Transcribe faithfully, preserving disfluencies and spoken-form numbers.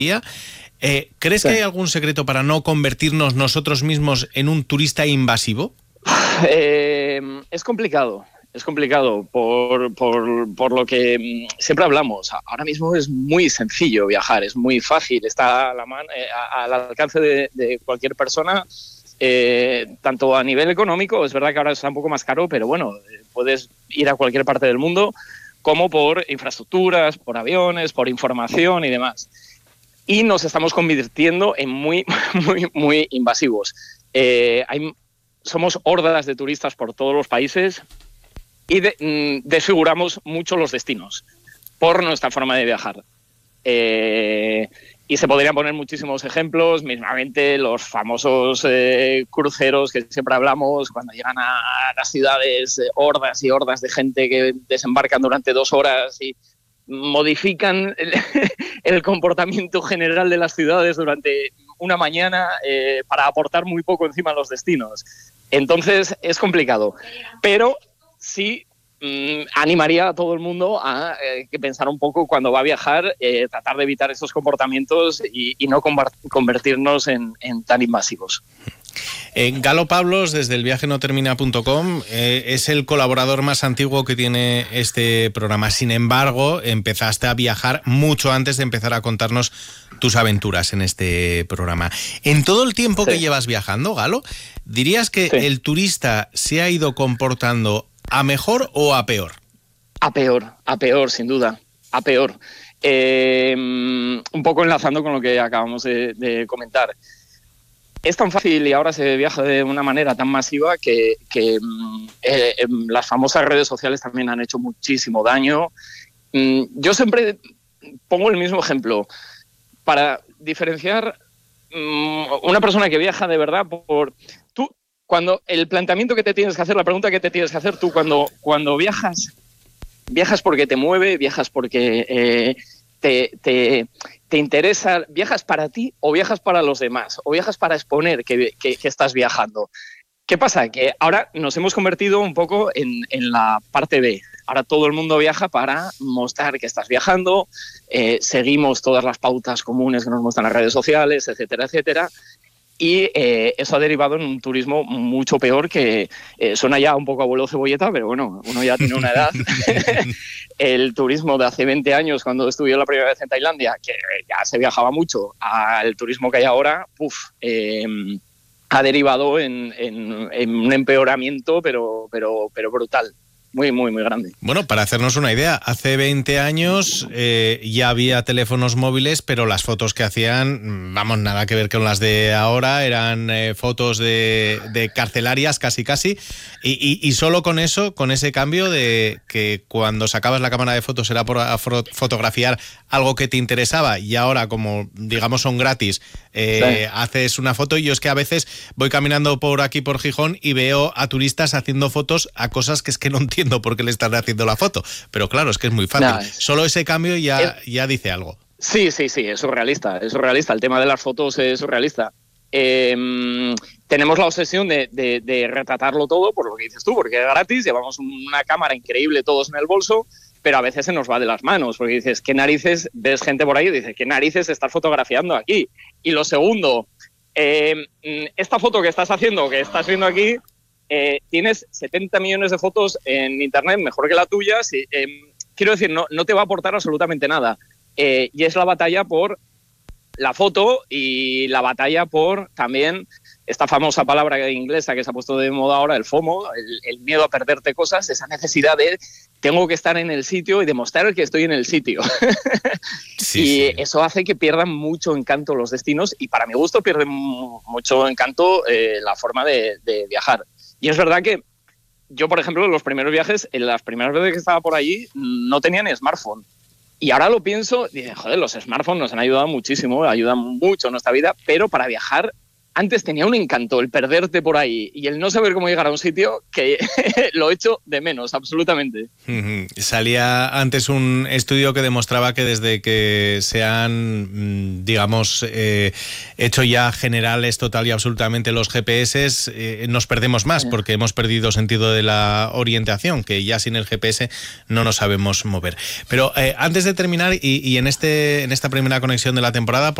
Eh, ¿Crees sí. que hay algún secreto para no convertirnos nosotros mismos en un turista invasivo? Eh, es complicado. Es complicado por, por, por lo que siempre hablamos. Ahora mismo es muy sencillo viajar, es muy fácil, está a la man, eh, al alcance de, de cualquier persona, eh, tanto a nivel económico, es verdad que ahora está un poco más caro, pero bueno, puedes ir a cualquier parte del mundo, como por infraestructuras, por aviones, por información y demás. Y nos estamos convirtiendo en muy, muy, muy invasivos. Eh, hay, somos hordas de turistas por todos los países, y de, mm, desfiguramos mucho los destinos por nuestra forma de viajar. Eh, y se podrían poner muchísimos ejemplos, mismamente los famosos eh, cruceros que siempre hablamos, cuando llegan a, a las ciudades, eh, hordas y hordas de gente que desembarcan durante dos horas y modifican el, el comportamiento general de las ciudades durante una mañana eh, para aportar muy poco encima a los destinos. Entonces es complicado, pero sí mmm, animaría a todo el mundo a eh, que pensar un poco cuando va a viajar, eh, tratar de evitar esos comportamientos y, y no convertirnos en, en tan invasivos. Eh, Galo Pablos, desde el viaje no termina punto com, eh, es el colaborador más antiguo que tiene este programa. Sin embargo, empezaste a viajar mucho antes de empezar a contarnos tus aventuras en este programa. En todo el tiempo sí. que llevas viajando, Galo, ¿dirías que sí. el turista se ha ido comportando a mejor o a peor? A peor, a peor, sin duda, a peor. Eh, un poco enlazando con lo que acabamos de, de comentar. Es tan fácil y ahora se viaja de una manera tan masiva que, que eh, eh, las famosas redes sociales también han hecho muchísimo daño. Mm, yo siempre pongo el mismo ejemplo para diferenciar mm, una persona que viaja de verdad por... Tú, cuando el planteamiento que te tienes que hacer, la pregunta que te tienes que hacer tú cuando, cuando viajas, viajas porque te mueve, viajas porque eh, te... te ¿Te interesa, viajas para ti o viajas para los demás? ¿O viajas para exponer que, que, que estás viajando? ¿Qué pasa? Que ahora nos hemos convertido un poco en, en la parte B. Ahora todo el mundo viaja para mostrar que estás viajando, eh, seguimos todas las pautas comunes que nos muestran las redes sociales, etcétera, etcétera. Y eh, eso ha derivado en un turismo mucho peor que eh, suena ya un poco abuelo cebolleta, pero bueno, uno ya tiene una edad. El turismo de hace veinte años, cuando estuve la primera vez en Tailandia, que ya se viajaba mucho, al turismo que hay ahora, uf, eh, ha derivado en, en, en un empeoramiento, pero, pero, pero brutal. Muy, muy, muy grande. Bueno, para hacernos una idea, hace veinte años eh, ya había teléfonos móviles, pero las fotos que hacían, vamos, nada que ver con las de ahora, eran eh, fotos de, de carcelarias casi casi, y, y, y solo con eso, con ese cambio de que cuando sacabas la cámara de fotos era por fotografiar algo que te interesaba, y ahora como digamos son gratis, eh, sí. haces una foto. Y yo es que a veces voy caminando por aquí por Gijón y veo a turistas haciendo fotos a cosas que es que no entiendo por qué le están haciendo la foto, pero claro, es que es muy fácil. No, es... Solo ese cambio ya, es... ya dice algo. Sí, sí, sí, es surrealista, es surrealista. El tema de las fotos es surrealista. Eh, tenemos la obsesión de, de, de retratarlo todo, por lo que dices tú, porque es gratis, llevamos una cámara increíble todos en el bolso, pero a veces se nos va de las manos, porque dices, ¿qué narices? Ves gente por ahí y dices, ¿qué narices estás fotografiando aquí? Y lo segundo, eh, esta foto que estás haciendo, que estás viendo aquí, Eh, tienes setenta millones de fotos en internet, mejor que la tuya. Sí, eh, quiero decir, no, no te va a aportar absolutamente nada. Eh, y es la batalla por la foto y la batalla por también esta famosa palabra inglesa que se ha puesto de moda ahora, el FOMO, el, el miedo a perderte cosas, esa necesidad de tengo que estar en el sitio y demostrar que estoy en el sitio. Sí, y sí. Eso hace que pierdan mucho encanto los destinos y para mi gusto pierden mucho encanto eh, la forma de, de viajar. Y es verdad que yo, por ejemplo, en los primeros viajes, en las primeras veces que estaba por allí, no tenía ni smartphone. Y ahora lo pienso, y dije, joder, los smartphones nos han ayudado muchísimo, ayudan mucho en nuestra vida, pero para viajar antes tenía un encanto el perderte por ahí y el no saber cómo llegar a un sitio que lo echo de menos, absolutamente. Uh-huh. Salía antes un estudio que demostraba que desde que se han, digamos, eh, hecho ya generales total y absolutamente los G P S, eh, nos perdemos más porque hemos perdido sentido de la orientación, que ya sin el G P S no nos sabemos mover. Pero eh, antes de terminar y, y en, este, en esta primera conexión de la temporada,